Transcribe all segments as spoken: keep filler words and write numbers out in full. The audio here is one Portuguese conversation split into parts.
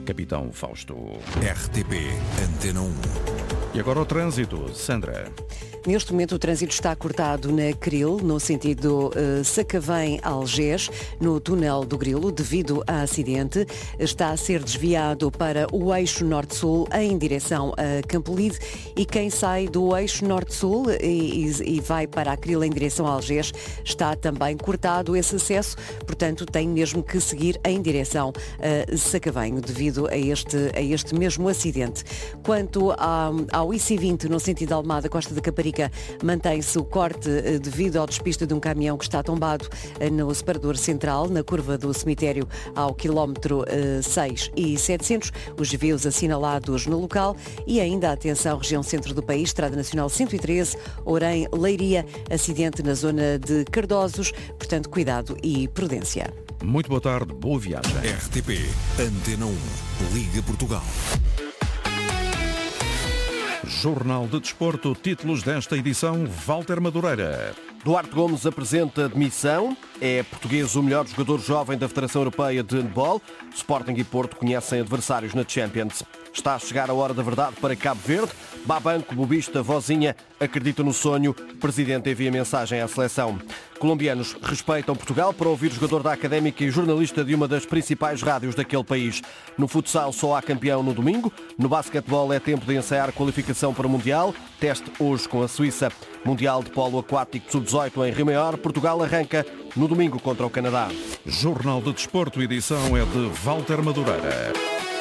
Capitão Fausto. R T P Antena um. E agora o trânsito, Sandra. Neste momento o trânsito está cortado na Cril, no sentido uh, Sacavém-Algés, no túnel do Grilo, devido a acidente. Está a ser desviado para o eixo norte-sul em direção a Campolide e quem sai do eixo norte-sul e, e, e vai para a Cril em direção a Algés está também cortado esse acesso, portanto tem mesmo que seguir em direção a Sacavém, devido a este, a este mesmo acidente. Quanto a, ao I C vinte, no sentido de Almada, Costa da Caparica, mantém-se o corte devido ao despiste de um caminhão que está tombado no separador central, na curva do cemitério ao quilómetro seis e setecentos, os desvios assinalados no local e ainda, atenção, região centro do país, Estrada Nacional cento e treze, Orém, Leiria, acidente na zona de Cardosos, portanto cuidado e prudência. Muito boa tarde, boa viagem. R T P Antena um, Liga Portugal. Jornal de Desporto, títulos desta edição, Walter Madureira. Duarte Gomes apresenta demissão. É português o melhor jogador jovem da Federação Europeia de Handball. Sporting e Porto conhecem adversários na Champions. Está a chegar a hora da verdade para Cabo Verde. Babanco, bobista, vozinha, acredita no sonho. Presidente envia mensagem à seleção. Colombianos respeitam Portugal para ouvir o jogador da Académica e jornalista de uma das principais rádios daquele país. No futsal só há campeão no domingo. No basquetebol é tempo de ensaiar qualificação para o Mundial. Teste hoje com a Suíça. Mundial de Polo Aquático sub dezoito em Rio Maior. Portugal arranca no domingo contra o Canadá. Jornal de Desporto, edição é de Walter Madureira.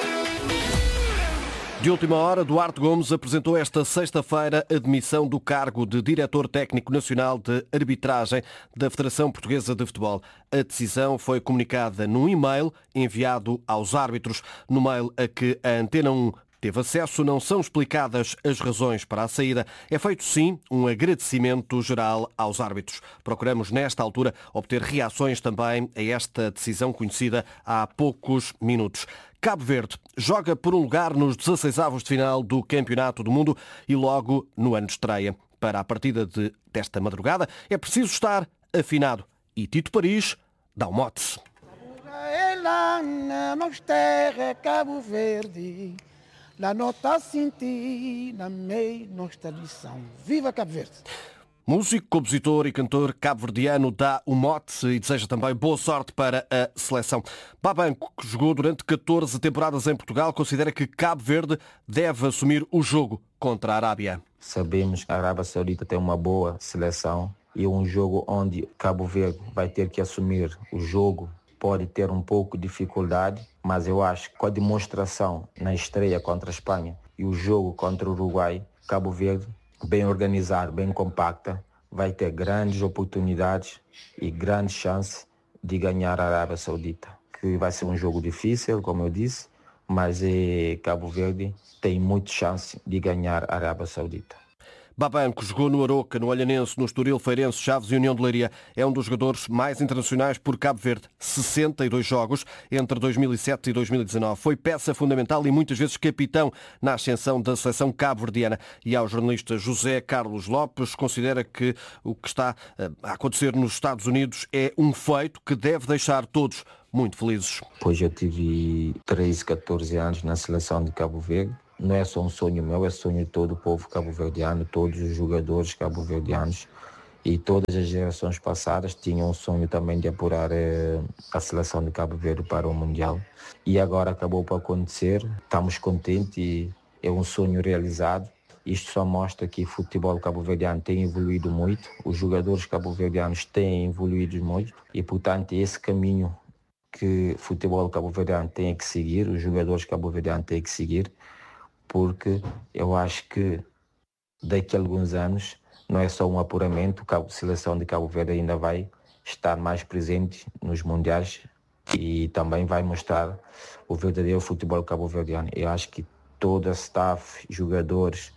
De última hora, Duarte Gomes apresentou esta sexta-feira a demissão do cargo de Diretor Técnico Nacional de Arbitragem da Federação Portuguesa de Futebol. A decisão foi comunicada num e-mail enviado aos árbitros. No mail a que a Antena um teve acesso, não são explicadas as razões para a saída. É feito, sim, um agradecimento geral aos árbitros. Procuramos, nesta altura, obter reações também a esta decisão conhecida há poucos minutos. Cabo Verde joga por um lugar nos dezasseisavos de final do Campeonato do Mundo e logo no ano de estreia. Para a partida de, desta madrugada é preciso estar afinado. E Tito Paris dá um mote. Cabo Verde. La nota senti na mei nossa lição. Viva Cabo Verde! Músico, compositor e cantor cabo-verdiano dá o mote e deseja também boa sorte para a seleção. Babanco, que jogou durante catorze temporadas em Portugal, considera que Cabo Verde deve assumir o jogo contra a Arábia. Sabemos que a Arábia Saudita tem uma boa seleção e um jogo onde Cabo Verde vai ter que assumir o jogo. Pode ter um pouco de dificuldade, mas eu acho que com a demonstração na estreia contra a Espanha e o jogo contra o Uruguai, Cabo Verde, bem organizado, bem compacta, vai ter grandes oportunidades e grandes chances de ganhar a Arábia Saudita. Que vai ser um jogo difícil, como eu disse, mas é, Cabo Verde tem muita chance de ganhar a Arábia Saudita. Babanco jogou no Aroca, no Olhanense, no Estoril, Feirense, Chaves e União de Leiria. É um dos jogadores mais internacionais por Cabo Verde. sessenta e dois jogos entre dois mil e sete e dois mil e dezanove. Foi peça fundamental e muitas vezes capitão na ascensão da seleção cabo-verdiana. E ao jornalista José Carlos Lopes, considera que o que está a acontecer nos Estados Unidos é um feito que deve deixar todos muito felizes. Pois eu tive treze, catorze anos na seleção de Cabo Verde. Não é só um sonho meu, é sonho de todo o povo cabo-verdiano, todos os jogadores cabo-verdianos e todas as gerações passadas tinham um sonho também de apurar eh, a seleção de Cabo Verde para o Mundial. E agora acabou por acontecer, estamos contentes e é um sonho realizado. Isto só mostra que o futebol cabo-verdiano tem evoluído muito, os jogadores cabo-verdianos têm evoluído muito e, portanto, esse caminho que o futebol cabo-verdiano tem que seguir, os jogadores cabo-verdianos têm que seguir, porque eu acho que daqui a alguns anos não é só um apuramento, a seleção de Cabo Verde ainda vai estar mais presente nos mundiais e também vai mostrar o verdadeiro futebol cabo-verdiano. Eu acho que toda a staff, jogadores,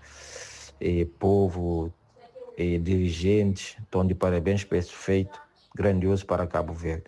e povo, e dirigentes estão de parabéns por esse feito grandioso para Cabo Verde.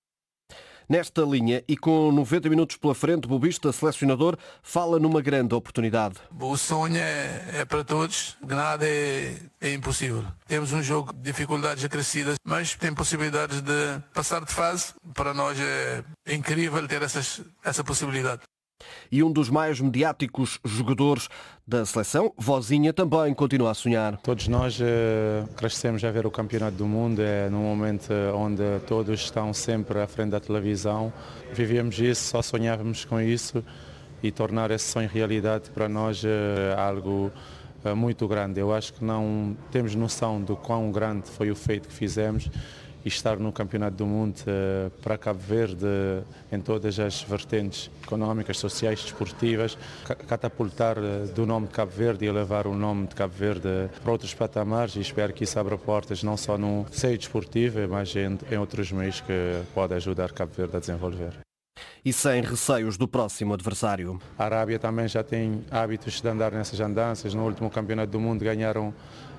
Nesta linha e com noventa minutos pela frente, o bobista selecionador fala numa grande oportunidade. O sonho é, é para todos, que nada é, é impossível. Temos um jogo de dificuldades acrescidas, mas tem possibilidades de passar de fase. Para nós é incrível ter essas, essa possibilidade. E um dos mais mediáticos jogadores da seleção, Vozinha, também continua a sonhar. Todos nós eh, crescemos a ver o Campeonato do Mundo, é num momento onde todos estão sempre à frente da televisão. Vivíamos isso, só sonhávamos com isso e tornar esse sonho realidade para nós é algo é, muito grande. Eu acho que não temos noção do quão grande foi o feito que fizemos. E estar no Campeonato do Mundo eh, para Cabo Verde em todas as vertentes económicas, sociais, desportivas, catapultar eh, do nome de Cabo Verde e levar o nome de Cabo Verde para outros patamares, e espero que isso abra portas não só no seio desportivo, mas em, em outros meios que pode ajudar Cabo Verde a desenvolver. E sem receios do próximo adversário. A Arábia também já tem hábitos de andar nessas andanças. No último Campeonato do Mundo ganharam uh,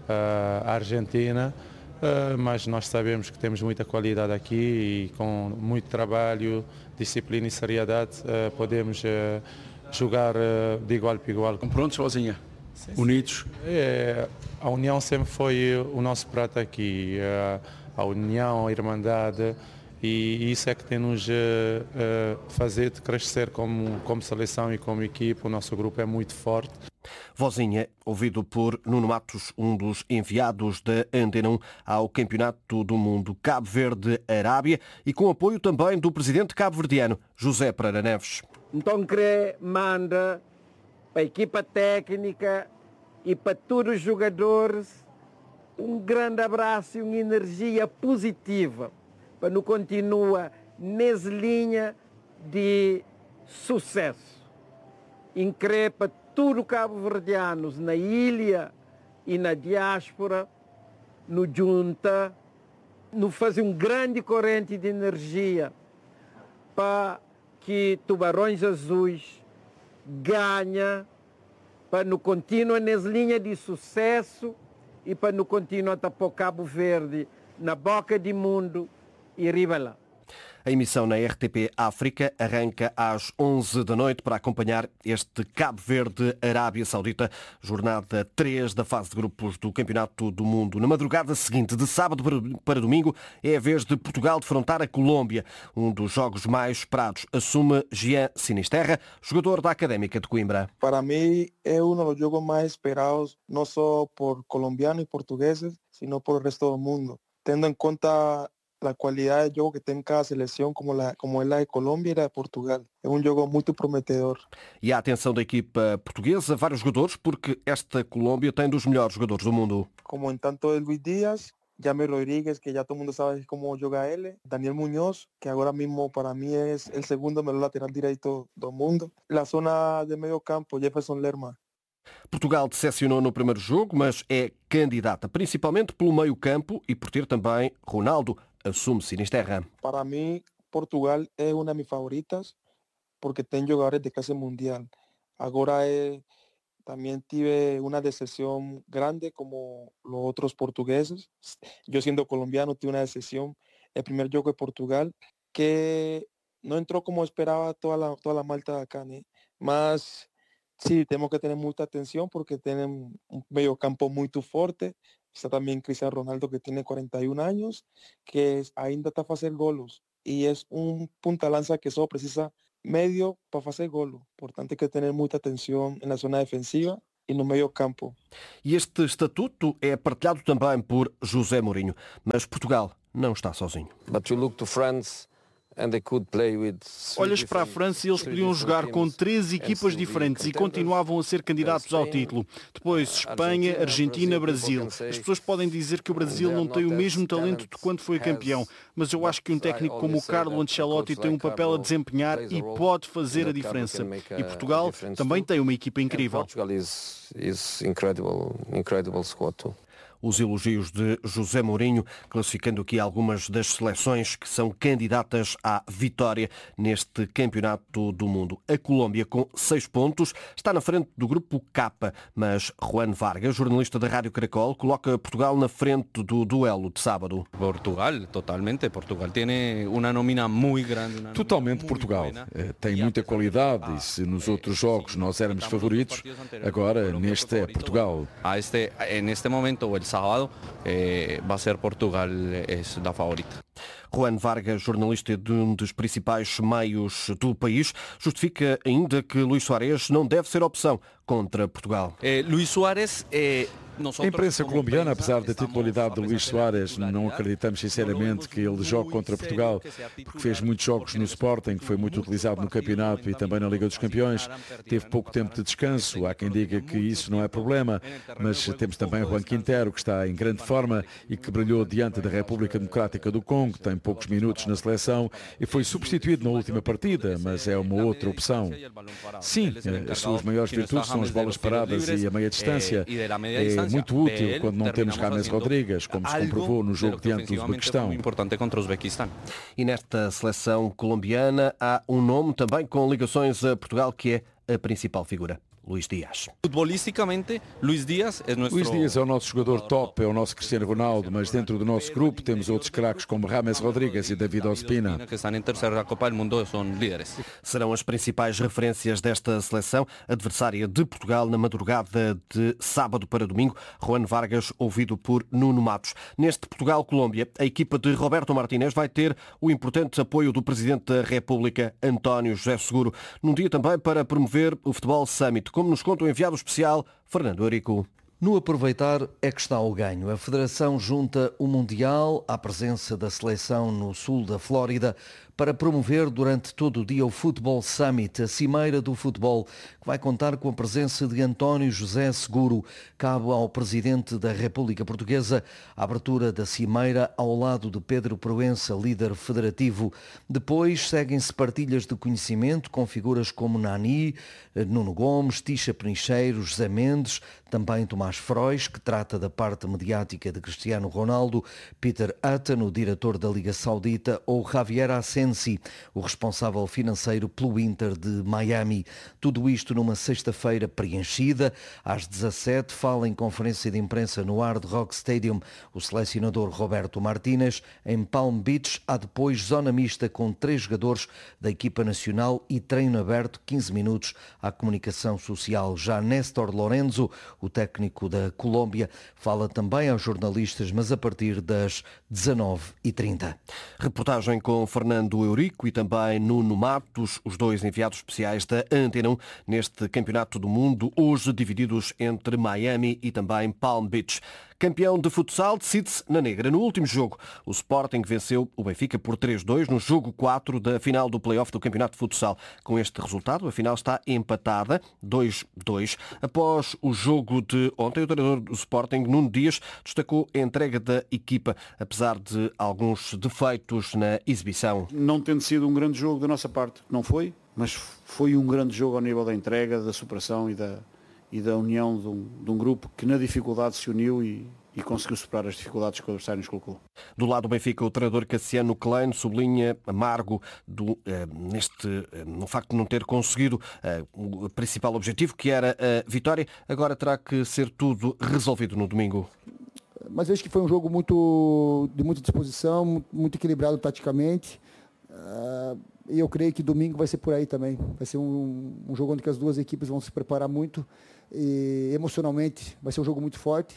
a Argentina. Uh, mas nós sabemos que temos muita qualidade aqui e com muito trabalho, disciplina e seriedade uh, podemos uh, jogar uh, de igual para igual. Prontos, Vozinha? Unidos? É, a união sempre foi o nosso prato aqui, uh, a união, a irmandade, e isso é que tem-nos uh, uh, fazer de crescer como, como seleção e como equipa. O nosso grupo é muito forte. Vozinha, ouvido por Nuno Matos, um dos enviados da Antena um ao Campeonato do Mundo Cabo Verde-Arábia, e com apoio também do presidente cabo-verdiano, José Pereira Neves. Então, CRE manda para a equipa técnica e para todos os jogadores um grande abraço e uma energia positiva para não continuar nessa linha de sucesso. Em CRE para todos os cabo-verdianos na ilha e na diáspora, no junta, no fazer um grande corrente de energia para que Tubarões Azuis ganhe, para não continuar nessa linha de sucesso e para não continuar a pôr Cabo Verde na boca do mundo e riba. A emissão na R T P África arranca às onze da noite para acompanhar este Cabo Verde-Arábia Saudita, jornada três da fase de grupos do Campeonato do Mundo. Na madrugada seguinte, de sábado para domingo, é a vez de Portugal defrontar a Colômbia, um dos jogos mais esperados, assume Jean Sinisterra, jogador da Académica de Coimbra. Para mim é um dos jogos mais esperados, não só por colombianos e portugueses, sino por o resto do mundo, tendo em conta la cualidad de juego que tem cada seleção, como, la, como é a de Colômbia e a de Portugal. É um jogo muito prometedor. E a atenção da equipa portuguesa, vários jogadores, porque esta Colômbia tem dos melhores jogadores do mundo. Como em tanto de Luis Díaz, James Rodríguez, que já todo mundo sabe como joga ele, Daniel Muñoz, que agora mesmo para mim é o segundo melhor lateral direito do mundo. Na zona de meio campo, Jefferson Lerma. Portugal decepcionou no primeiro jogo, mas é candidata principalmente pelo meio campo e por ter também Ronaldo, assume Sinisterra. Para mim, Portugal é uma das minhas favoritas porque tem jogadores de classe mundial. Agora é, também tive uma decepção grande como os outros portugueses. Eu, sendo colombiano, tive uma decepção. O primeiro jogo de Portugal, que não entrou como esperava toda a, toda a malta acá, né? Mas sí, temos que ter muita atenção porque tem um meio campo muito forte. Está também Cristiano Ronaldo, que tem quarenta e um anos, que ainda está a fazer golos. E é um punta-lança que só precisa medio para fazer golo. Portanto, tem que ter muita atenção na zona defensiva e no meio campo. E este estatuto é partilhado também por José Mourinho. Mas Portugal não está sozinho. But you look to France. Olhas para a França e eles podiam jogar com três equipas diferentes e continuavam a ser candidatos ao título. Depois Espanha, Argentina, Brasil. As pessoas podem dizer que o Brasil não tem o mesmo talento de quando foi campeão, mas eu acho que um técnico como o Carlo Ancelotti tem um papel a desempenhar e pode fazer a diferença. E Portugal também tem uma equipa incrível. Os elogios de José Mourinho, classificando aqui algumas das seleções que são candidatas à vitória neste Campeonato do Mundo. A Colômbia, com seis pontos, está na frente do grupo K, mas Juan Vargas, jornalista da Rádio Caracol, coloca Portugal na frente do duelo de sábado. Portugal, totalmente. Portugal tem uma nómina muito grande. Totalmente Portugal. Tem muita qualidade e se nos outros jogos nós éramos favoritos, agora neste é Portugal. A este, neste momento, sábado eh, vai ser Portugal é da favorita. Juan Vargas, jornalista de um dos principais meios do país, justifica ainda que Luís Soares não deve ser opção contra Portugal. Eh, Luís Soares é... A imprensa colombiana, apesar da titularidade de Luís Soares, não acreditamos sinceramente que ele jogue contra Portugal, porque fez muitos jogos no Sporting, que foi muito utilizado no campeonato e também na Liga dos Campeões. Teve pouco tempo de descanso, há quem diga que isso não é problema, mas temos também Juan Quintero, que está em grande forma e que brilhou diante da República Democrática do Congo, tem poucos minutos na seleção e foi substituído na última partida, mas é uma outra opção. Sim, as suas maiores virtudes são as bolas paradas e a meia distância. É muito útil quando não temos James Rodrigues, como se comprovou no jogo diante do Uzbequistão. E nesta seleção colombiana há um nome também com ligações a Portugal, que é a principal figura. Luís Dias. Futbolisticamente, Luís Dias é nosso... Luís Dias é o nosso jogador top, é o nosso Cristiano Ronaldo, mas dentro do nosso grupo temos outros craques como James Rodrigues e David Ospina. Que estão em terceira Copa do Mundo, são líderes. Serão as principais referências desta seleção, adversária de Portugal na madrugada de sábado para domingo. Juan Vargas, ouvido por Nuno Matos. Neste Portugal-Colômbia, a equipa de Roberto Martínez vai ter o importante apoio do Presidente da República, António José Seguro, num dia também para promover o Futebol Summit, como nos conta o enviado especial Fernando Eurico. No aproveitar é que está o ganho. A Federação junta o Mundial à presença da seleção no sul da Flórida para promover durante todo o dia o Futebol Summit, a cimeira do futebol, que vai contar com a presença de António José Seguro. Cabe ao Presidente da República Portuguesa a abertura da cimeira ao lado de Pedro Proença, líder federativo. Depois seguem-se partilhas de conhecimento com figuras como Nani, Nuno Gomes, Tisha Penicheiro, José Mendes, também Tomás Frois, que trata da parte mediática de Cristiano Ronaldo, Peter Hutton, o diretor da Liga Saudita, ou Javier Asensi, o responsável financeiro pelo Inter de Miami. Tudo isto numa sexta-feira preenchida. Às dezassete, fala em conferência de imprensa no Hard Rock Stadium o selecionador Roberto Martínez. Em Palm Beach há depois zona mista com três jogadores da equipa nacional e treino aberto, quinze minutos à comunicação social. Já Néstor Lorenzo, o técnico da Colômbia, fala também aos jornalistas, mas a partir das dezanove e trinta. Reportagem com Fernando Eurico e também Nuno Matos, os dois enviados especiais da Antena um neste Campeonato do Mundo, hoje divididos entre Miami e também Palm Beach. Campeão de futsal decide-se na negra. No último jogo, o Sporting venceu o Benfica por três a dois no jogo quatro da final do play-off do Campeonato de Futsal. Com este resultado, a final está empatada, dois a dois. Após o jogo de ontem, o treinador do Sporting, Nuno Dias, destacou a entrega da equipa, apesar de alguns defeitos na exibição. Não tendo sido um grande jogo da nossa parte, não foi, mas foi um grande jogo ao nível da entrega, da superação e da... e da união de um, de um grupo que na dificuldade se uniu e, e conseguiu superar as dificuldades que o adversário nos colocou. Do lado do Benfica, o treinador Cassiano Klein sublinha amargo do, eh, neste, eh, no facto de não ter conseguido eh, o principal objetivo, que era a vitória. Agora terá que ser tudo resolvido no domingo. Mas vejo que foi um jogo muito, de muita disposição, muito equilibrado taticamente. Uh, e eu creio que domingo vai ser por aí também. Vai ser um, um jogo onde as duas equipes vão se preparar muito e emocionalmente vai ser um jogo muito forte.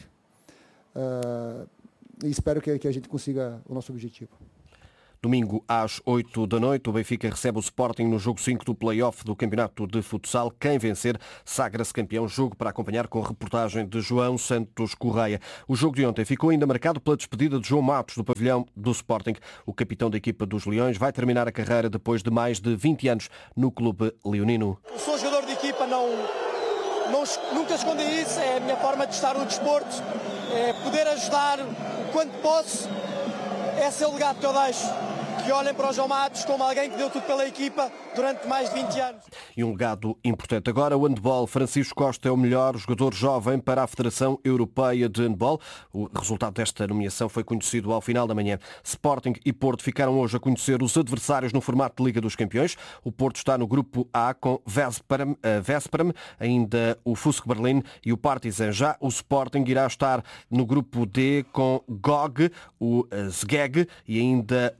Uh, e espero que, que a gente consiga o nosso objetivo. Domingo às oito da noite, o Benfica recebe o Sporting no jogo cinco do play-off do Campeonato de Futsal. Quem vencer sagra-se campeão. Jogo para acompanhar com reportagem de João Santos Correia. O jogo de ontem ficou ainda marcado pela despedida de João Matos do pavilhão do Sporting. O capitão da equipa dos Leões vai terminar a carreira depois de mais de vinte anos no clube leonino. Sou jogador de equipa, não, não, nunca escondi isso. É a minha forma de estar no desporto, é poder ajudar quando posso. Esse é o legado que eu deixo. Que olhem para o João Matos como alguém que deu tudo pela equipa durante mais de vinte anos. E um legado importante. Agora o handball. Francisco Costa é o melhor jogador jovem para a Federação Europeia de Handball. O resultado desta nomeação foi conhecido ao final da manhã. Sporting e Porto ficaram hoje a conhecer os adversários no formato de Liga dos Campeões. O Porto está no grupo A com Veszprem, Veszprem, ainda o Fusk Berlin e o Partizan. Já o Sporting irá estar no grupo D com G O G, o Szeged e ainda o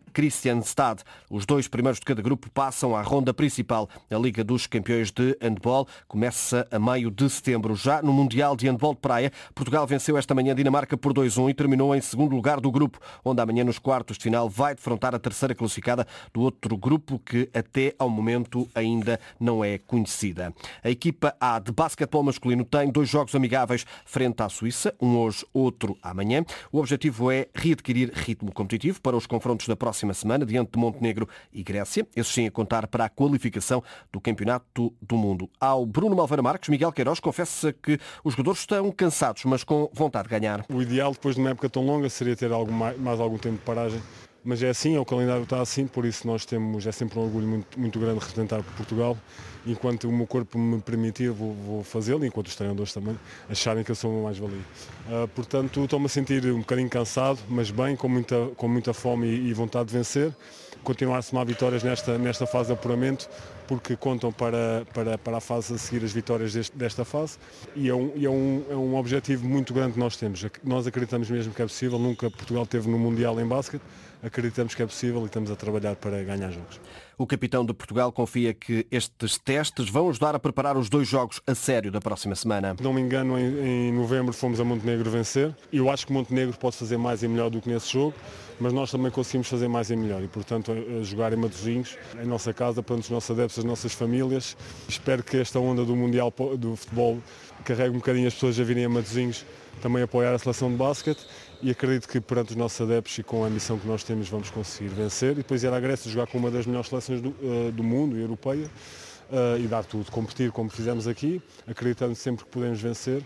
Kristianstad. Os dois primeiros de cada grupo passam à ronda principal. A Liga dos Campeões de Handball começa a meio de setembro. Já no Mundial de Handball de Praia, Portugal venceu esta manhã a Dinamarca por dois a um e terminou em segundo lugar do grupo, onde amanhã nos quartos de final vai defrontar a terceira classificada do outro grupo que até ao momento ainda não é conhecida. A equipa A de basquetebol masculino tem dois jogos amigáveis frente à Suíça, um hoje, outro amanhã. O objetivo é readquirir ritmo competitivo para os confrontos da próxima semana diante de Montenegro e Grécia, esses sim a contar para a qualificação do Campeonato do Mundo. Ao Bruno Malveira Marques, Miguel Queiroz confessa que os jogadores estão cansados, mas com vontade de ganhar. O ideal depois de uma época tão longa seria ter algo mais, mais algum tempo de paragem, mas é assim, é o calendário está assim, por isso nós temos, é sempre um orgulho muito, muito grande representar Portugal. Enquanto o meu corpo me permitir, vou, vou fazê-lo, enquanto os treinadores também acharem que eu sou uma mais-valia. Uh, portanto, estou-me a sentir um bocadinho cansado, mas bem, com muita, com muita fome e, e vontade de vencer. Continuar a somar vitórias nesta, nesta fase de apuramento, porque contam para, para, para a fase a seguir as vitórias deste, desta fase. E é um, e é, um, é um objetivo muito grande que nós temos. Nós acreditamos mesmo que é possível, nunca Portugal teve no Mundial em basquete, acreditamos que é possível e estamos a trabalhar para ganhar jogos. O capitão de Portugal confia que estes testes vão ajudar a preparar os dois jogos a sério da próxima semana. Se não me engano, em, em novembro fomos a Montenegro vencer. Eu acho que Montenegro pode fazer mais e melhor do que nesse jogo, mas nós também conseguimos fazer mais e melhor e, portanto, a jogar em Matosinhos, em nossa casa, para os nossos adeptos, as nossas famílias. Espero que esta onda do Mundial do Futebol carregue um bocadinho as pessoas a virem a Matosinhos também apoiar a seleção de basquete e acredito que perante os nossos adeptos e com a missão que nós temos vamos conseguir vencer e depois ir à Grécia jogar com uma das melhores seleções do, uh, do mundo e europeia uh, e dar tudo, competir como fizemos aqui, acreditando sempre que podemos vencer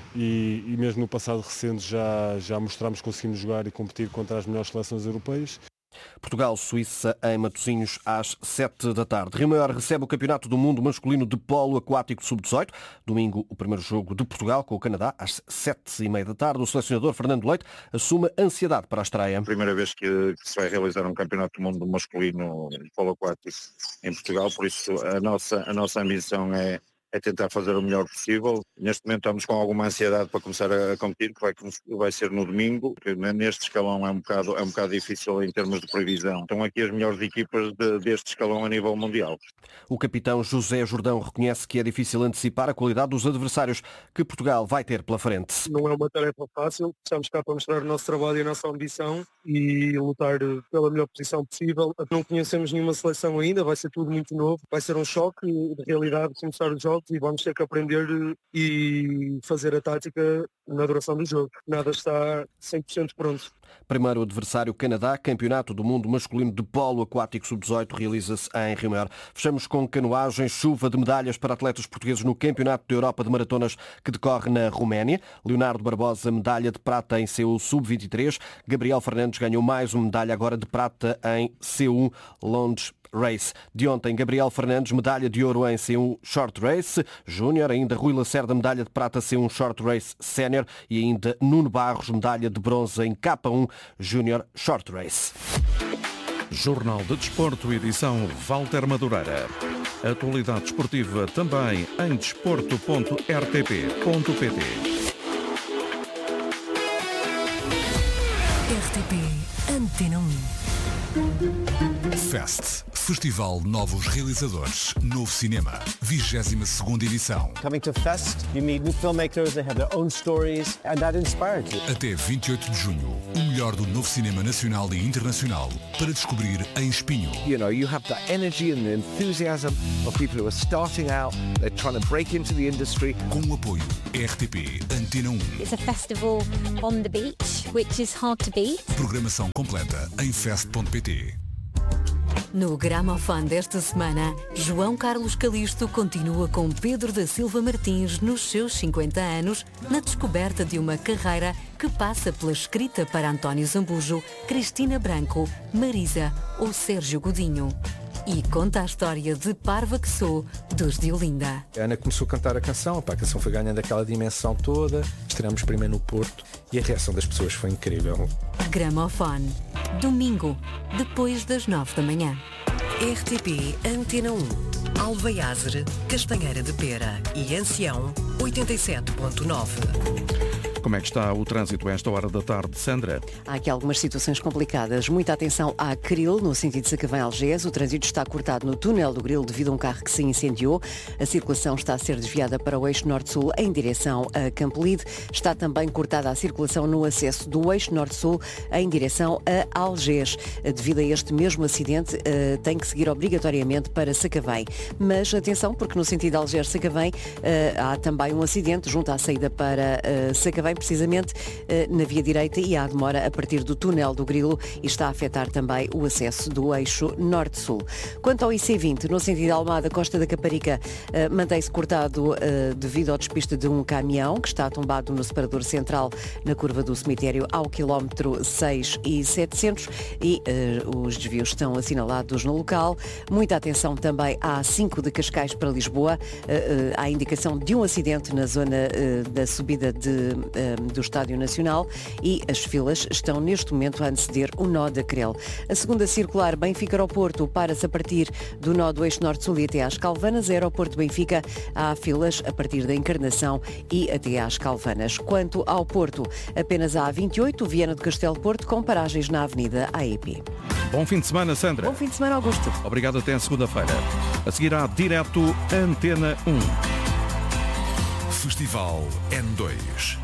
e, e mesmo no passado recente já, já mostramos que conseguimos jogar e competir contra as melhores seleções europeias. Portugal-Suíça em Matosinhos às sete da tarde. Rio Maior recebe o Campeonato do Mundo masculino de polo aquático sub dezoito. Domingo, o primeiro jogo de Portugal com o Canadá às sete e meia da tarde. O selecionador Fernando Leite assume ansiedade para a estreia. Primeira vez que, que se vai realizar um Campeonato do Mundo masculino de polo aquático em Portugal, por isso a nossa, a nossa ambição é é tentar fazer o melhor possível. Neste momento estamos com alguma ansiedade para começar a, a competir, que vai, vai ser no domingo. Neste escalão é um, bocado, é um bocado difícil em termos de previsão. Estão aqui as melhores equipas de, deste escalão a nível mundial. O capitão José Jordão reconhece que é difícil antecipar a qualidade dos adversários que Portugal vai ter pela frente. Não é uma tarefa fácil, estamos cá para mostrar o nosso trabalho e a nossa ambição e lutar pela melhor posição possível. Não conhecemos nenhuma seleção ainda, vai ser tudo muito novo, vai ser um choque de realidade começar os jogos e vamos ter que aprender e fazer a tática na duração do jogo. Nada está cem por cento pronto. Primeiro adversário Canadá, Campeonato do Mundo masculino de polo aquático sub dezoito, realiza-se em Rio Maior. Fechamos com canoagem, chuva de medalhas para atletas portugueses no Campeonato da Europa de Maratonas que decorre na Roménia. Leonardo Barbosa, medalha de prata em C um sub vinte e três. Gabriel Fernandes ganhou mais uma medalha agora de prata em C um Longe Race. De ontem, Gabriel Fernandes, medalha de ouro em C um Short Race Júnior, ainda Rui Lacerda, medalha de prata C um Short Race Sénior e ainda Nuno Barros, medalha de bronze em K um Júnior Short Race. Jornal de Desporto, edição Walter Madureira. Atualidade esportiva também em desporto ponto r t p ponto p t. R T P Antena um. Fest, Festival Novos Realizadores, Novo Cinema, vigésima segunda edição. Coming to Fest, you meet new filmmakers, they have their own stories, and that inspires you. Até vinte e oito de junho, o melhor do novo cinema nacional e internacional para descobrir em Espinho. You know, you have the energy and the enthusiasm of people who are starting out, they're trying to break into the industry. Com o apoio R T P Antena um. It's a festival on the beach, which is hard to beat. Programação completa em fest ponto p t. No Gramofone desta semana, João Carlos Calisto continua com Pedro da Silva Martins nos seus cinquenta anos, na descoberta de uma carreira que passa pela escrita para António Zambujo, Cristina Branco, Marisa ou Sérgio Godinho. E conta a história de Parva que Sou, dos de Olinda. A Ana começou a cantar a canção, a canção foi ganhando aquela dimensão toda, estreamos primeiro no Porto e a reação das pessoas foi incrível. Gramofone, domingo, depois das nove da manhã. R T P Antena um, Alvaiázere, Castanheira de Pera e Ancião, oitenta e sete ponto nove. Como é que está o trânsito a esta hora da tarde, Sandra? Há aqui algumas situações complicadas. Muita atenção à Cril, no sentido de Sacavém-Algés. O trânsito está cortado no túnel do Grilo devido a um carro que se incendiou. A circulação está a ser desviada para o eixo norte-sul em direção a Campolide. Está também cortada a circulação no acesso do eixo norte-sul em direção a Algés. Devido a este mesmo acidente, tem que seguir obrigatoriamente para Sacavém. Mas atenção, porque no sentido de Algés-Sacavém há também um acidente junto à saída para Sacavém, precisamente na via direita, e há demora a partir do túnel do Grilo e está a afetar também o acesso do eixo norte-sul. Quanto ao I C vinte, no sentido de Almada, Costa da Caparica, mantém-se cortado devido ao despiste de um caminhão que está tombado no separador central na curva do cemitério ao quilómetro seis e setecentos e os desvios estão assinalados no local. Muita atenção também à A cinco de Cascais para Lisboa. Há indicação de um acidente na zona da subida de do Estádio Nacional e as filas estão neste momento a anteceder o nó da Crel. A segunda circular Benfica-Aeroporto para-se a partir do nó do eixo norte-sul e até às Calvanas. Aeroporto Benfica, há filas a partir da Encarnação e até às Calvanas. Quanto ao Porto, apenas a A vinte e oito, Viana do Castelo Porto, com paragens na Avenida A E P. Bom fim de semana, Sandra. Bom fim de semana, Augusto. Obrigado, até segunda-feira. A seguir há direto Antena um. Festival N dois.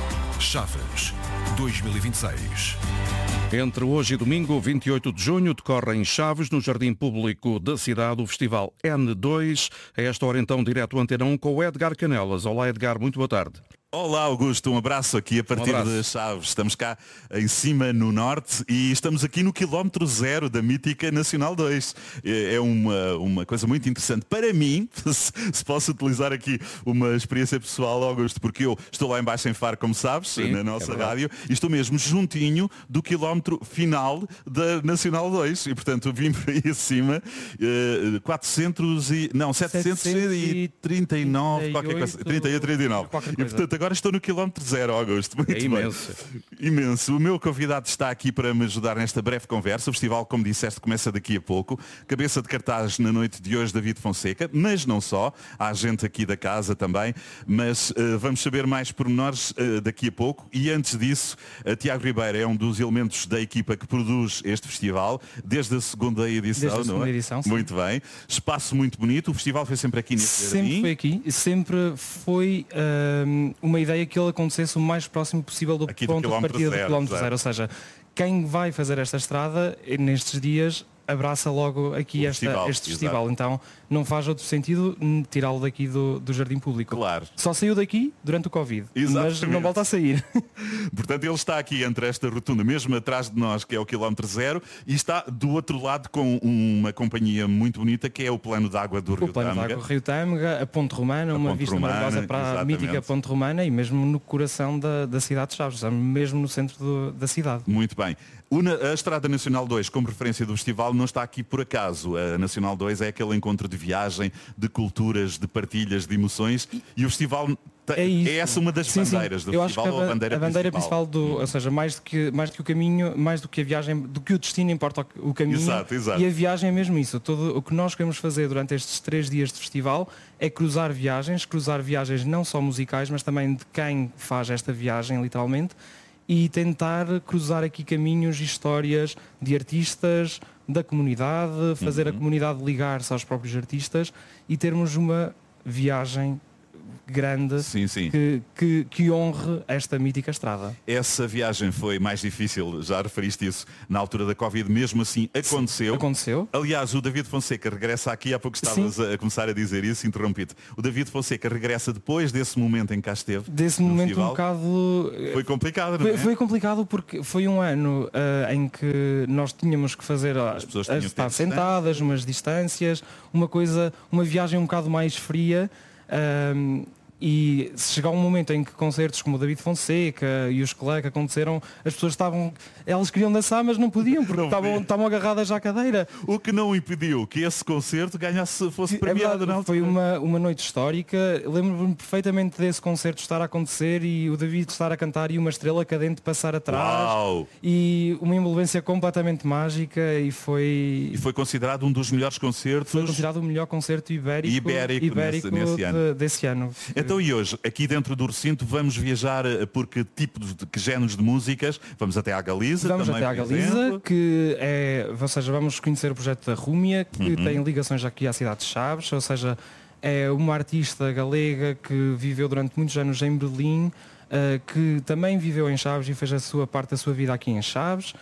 Chaves dois mil e vinte e seis. Entre hoje e domingo, vinte e oito de junho, decorre em Chaves, no Jardim Público da cidade, o Festival N dois. A esta hora, então, direto Antena um com o Edgar Canelas. Olá, Edgar, muito boa tarde. Olá, Augusto, um abraço aqui a partir um de Chaves. Estamos cá em cima no norte e estamos aqui no quilómetro zero da mítica Nacional dois. É uma, uma coisa muito interessante para mim, se posso utilizar aqui uma experiência pessoal, Augusto, porque eu estou lá embaixo em Faro, como sabes, Sim, na nossa é rádio, e estou mesmo juntinho do quilómetro final da Nacional dois e, portanto, vim por aí acima, quatrocentos e, não, setecentos e trinta e nove, qualquer coisa, trinta e oito, trinta e nove. E, portanto, agora estou no quilómetro zero, Augusto. Muito é imenso. Bem. Imenso. O meu convidado está aqui para me ajudar nesta breve conversa. O festival, como disseste, começa daqui a pouco. Cabeça de cartaz na noite de hoje, David Fonseca, mas não só. Há gente aqui da casa também. Mas uh, vamos saber mais pormenores uh, daqui a pouco. E antes disso, uh, Tiago Ribeiro é um dos elementos da equipa que produz este festival, desde a segunda edição. Desde a segunda não é? edição, sim. Muito bem. Espaço muito bonito. O festival foi sempre aqui neste Sempre jardim. foi aqui. Sempre foi uh, uma ideia que ele acontecesse o mais próximo possível do Aqui do ponto de partida zero, do quilómetro zero. zero. Ou seja, quem vai fazer esta estrada nestes dias abraça logo aqui esta, festival, este festival. exato. Então não faz outro sentido tirá-lo daqui do, do Jardim Público. Claro. Só saiu daqui durante o Covid, Exatamente. mas não volta a sair. Portanto, ele está aqui entre esta rotunda, mesmo atrás de nós, que é o quilómetro zero, e está do outro lado com uma companhia muito bonita, que é o Plano de Água do Rio O Plano de Tâmega. Água do Rio Tâmega, a Ponte Romana, A uma Ponte vista Romana, maravilhosa para exatamente. a mítica Ponte Romana e mesmo no coração da, da cidade de Chaves, mesmo no centro do, da cidade. Muito bem. A Estrada Nacional dois, como referência do festival, não está aqui por acaso. A Nacional dois é aquele encontro de viagem, de culturas, de partilhas, de emoções, e o festival É, isso. é essa uma das sim, bandeiras sim. do Eu festival, acho que a, ou a bandeira, a bandeira principal. principal, do, ou seja, mais do, que, mais do que o caminho, mais do que a viagem, do que o destino, importa o, o caminho. Exato, exato. E a viagem é mesmo isso. Todo o que nós queremos fazer durante estes três dias de festival é cruzar viagens, cruzar viagens não só musicais, mas também de quem faz esta viagem, literalmente, e tentar cruzar aqui caminhos e histórias de artistas, da comunidade, fazer Uhum. a comunidade ligar-se aos próprios artistas e termos uma viagem grande Sim, sim. Que, que, que honre esta mítica estrada. Essa viagem foi mais difícil, já referiste isso, na altura da Covid, mesmo assim aconteceu. Aconteceu. Aliás, o David Fonseca regressa aqui, há pouco estavas Sim. a começar a dizer isso, interrompi-te. O David Fonseca regressa depois desse momento em que cá esteve. Desse no momento festival. um bocado... Foi complicado, não Foi, é? foi complicado porque foi um ano uh, em que nós tínhamos que fazer uh, As pessoas a tinham que ter estar sentadas, umas distâncias, uma coisa, uma viagem um bocado mais fria. um, E se chegar um momento em que concertos como o David Fonseca e os Clé que aconteceram, as pessoas estavam, elas queriam dançar, mas não podiam, porque Não estavam, podia. estavam agarradas à cadeira. O que não impediu que esse concerto ganhasse, fosse É premiado, verdade, não? foi uma, uma noite histórica. Lembro-me perfeitamente desse concerto estar a acontecer e o David estar a cantar e uma estrela cadente passar atrás. Uau! E uma envolvência completamente mágica e foi... E foi considerado um dos melhores concertos. Foi considerado o melhor concerto ibérico, Ibérico nesse- nesse de- ano. desse ano. Então Então e hoje, aqui dentro do recinto, vamos viajar por que tipos, de que géneros de músicas? Vamos até à Galiza Vamos também, até à Galiza, que é, ou seja, vamos conhecer o projeto da Rúmia, que uhum. tem ligações aqui à cidade de Chaves, ou seja, é uma artista galega que viveu durante muitos anos em Berlim, uh, que também viveu em Chaves e fez a sua parte da sua vida aqui em Chaves.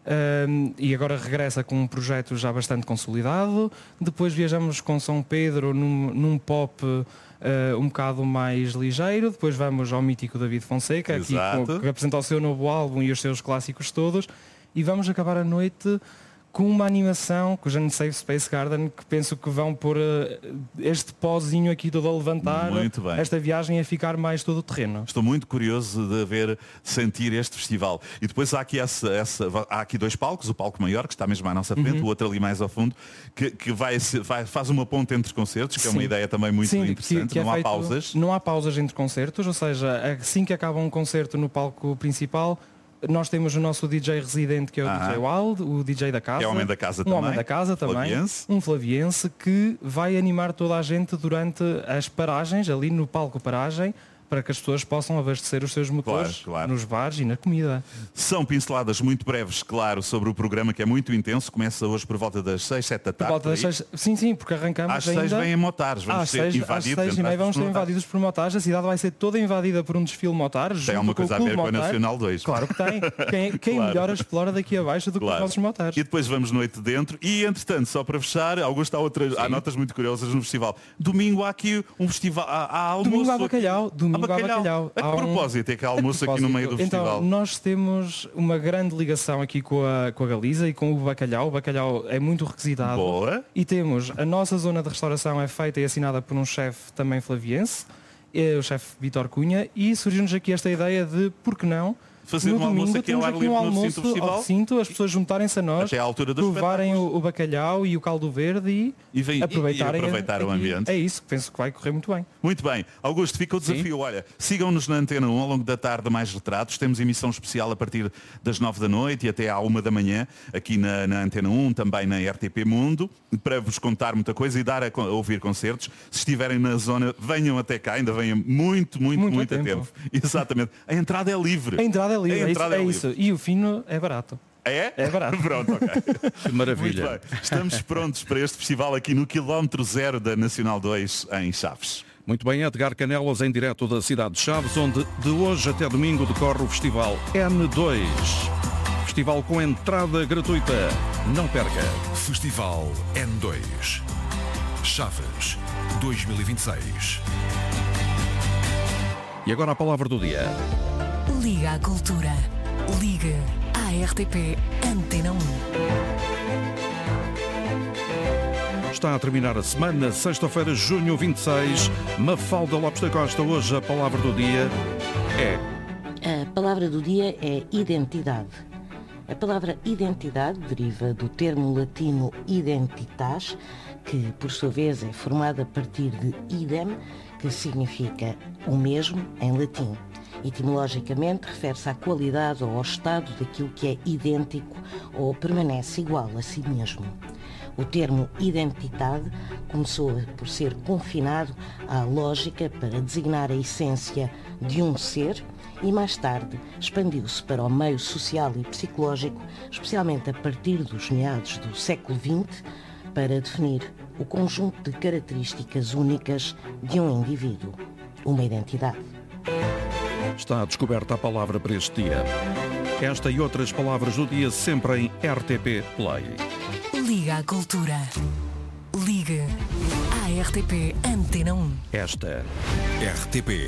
Um, e agora regressa com um projeto já bastante consolidado. Depois viajamos com São Pedro num, num pop uh, um bocado mais ligeiro. Depois vamos ao mítico David Fonseca, aqui, com, que apresenta o seu novo álbum e os seus clássicos todos. E vamos acabar a noite com uma animação, com o Jane Save Space Garden, que penso que vão pôr uh, este pozinho aqui todo a levantar, muito bem. Esta viagem a ficar mais todo o terreno. Estou muito curioso de ver, sentir este festival. E depois há aqui, essa, essa, há aqui dois palcos, o palco maior, que está mesmo à nossa frente, uhum. o outro ali mais ao fundo, que, que vai, vai, faz uma ponte entre concertos, que Sim. é uma ideia também muito Sim, interessante. Que, que não é há feito, pausas. Não há pausas entre concertos, ou seja, assim que acaba um concerto no palco principal, nós temos o nosso D J residente, que é o ah, D J Wild, o D J da casa. Que é o homem da casa um também. homem da casa também. Flaviense. Um flaviense que vai animar toda a gente durante as paragens, ali no palco paragem, para que as pessoas possam abastecer os seus motores claro, claro. nos bares e na comida. São pinceladas muito breves, claro, sobre o programa, que é muito intenso. Começa hoje por volta das seis, sete da tarde. Por volta das seis, sim, sim, porque arrancamos às ainda... seis vêm motares, vamos às ser seis, invadidos. Às seis e meia vamos ser invadidos por motares. A cidade vai ser toda invadida por um desfile motares. Tem alguma coisa a ver com a Nacional dois. Claro que tem. Quem, quem claro. melhor explora daqui abaixo do que claro. os nossos motares. E depois vamos noite dentro. E, entretanto, só para fechar, Augusto, há, outras, há notas muito curiosas no festival. Domingo há aqui um festival, há, há almoço. Domingo há bacalhau. Domingo há bacalhau. A que propósito é que há almoço aqui no meio do então, festival? Nós temos uma grande ligação aqui com a, com a Galiza e com o bacalhau. O bacalhau é muito requisitado. Boa. E temos, a nossa zona de restauração é feita e assinada por um chefe também flaviense, é o chefe Vítor Cunha, e surgiu-nos aqui esta ideia de, por que não, fazer no um domingo, almoço aqui ao ar livre um no recinto do festival. Ao recinto, as pessoas juntarem-se a nós, até à altura dos provarem o, o bacalhau e o caldo verde e, e, vem, aproveitarem e, e aproveitar aqui. o ambiente. É isso, penso que vai correr muito bem. Muito bem. Augusto, fica o desafio. Sim. Olha, sigam-nos na Antena um ao longo da tarde, mais retratos. Temos emissão especial a partir das nove da noite e até à uma da manhã, aqui na, na Antena um, também na R T P Mundo, para vos contar muita coisa e dar a, a ouvir concertos. Se estiverem na zona, venham até cá, ainda venham muito, muito, muito, muito a tempo. tempo. Exatamente. A entrada é livre. A entrada é livre, a entrada é, isso, é livre. isso. E o fino é barato. É? É barato. Pronto, ok. Que maravilha. Muito bem. Estamos prontos para este festival aqui no quilómetro zero da Nacional dois em Chaves. Muito bem, Edgar Canelas em direto da cidade de Chaves, onde de hoje até domingo decorre o festival N dois. Festival com entrada gratuita. Não perca. Festival N dois. Chaves dois mil e vinte e seis. E agora a palavra do dia. Liga à cultura. Liga à R T P Antena um. Está a terminar a semana, sexta-feira, junho vinte e seis. Mafalda Lopes da Costa, hoje a palavra do dia é... A palavra do dia é identidade. A palavra identidade deriva do termo latino identitas, que por sua vez é formado a partir de idem, que significa o mesmo em latim. Etimologicamente, refere-se à qualidade ou ao estado daquilo que é idêntico ou permanece igual a si mesmo. O termo identidade começou por ser confinado à lógica para designar a essência de um ser e mais tarde expandiu-se para o meio social e psicológico, especialmente a partir dos meados do século vinte, para definir o conjunto de características únicas de um indivíduo, uma identidade. Está descoberta a palavra para este dia. Esta e outras palavras do dia sempre em R T P Play. Liga à cultura. Liga à R T P Antena um. Esta R T P